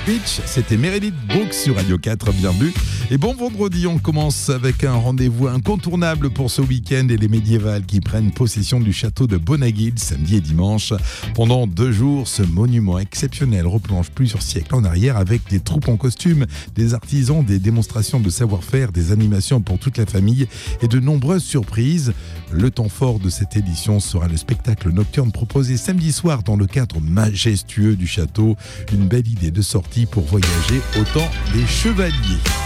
Beach, c'était Meredith Brooks sur Radio 4, bienvenue. Et bon vendredi, on commence avec un rendez-vous incontournable pour ce week-end et les médiévales qui prennent possession du château de Bonaguilles samedi et dimanche. Pendant 2 jours, ce monument exceptionnel replonge plusieurs siècles en arrière avec des troupes en costume, des artisans, des démonstrations de savoir-faire, des animations pour toute la famille et de nombreuses surprises. Le temps fort de cette édition sera le spectacle nocturne proposé samedi soir dans le cadre majestueux du château. Une belle idée de sortie pour voyager au temps des chevaliers.